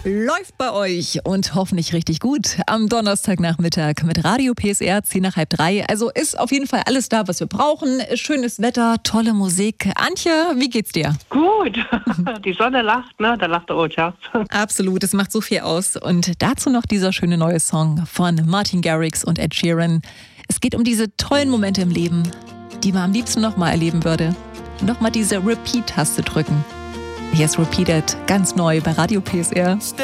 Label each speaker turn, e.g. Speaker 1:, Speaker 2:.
Speaker 1: Läuft bei euch und hoffentlich richtig gut am Donnerstagnachmittag mit Radio PSR 10 nach halb 3. Also ist auf jeden Fall alles da, was wir brauchen. Schönes Wetter, tolle Musik. Antje, wie geht's dir?
Speaker 2: Gut, die Sonne lacht, ne? Da lacht der Herz.
Speaker 1: Absolut, es macht so viel aus. Und dazu noch dieser schöne neue Song von Martin Garrix und Ed Sheeran. Es geht um diese tollen Momente im Leben, die man am liebsten nochmal erleben würde. Nochmal diese Repeat-Taste drücken. Hier ist Repeated, ganz neu bei Radio PSR.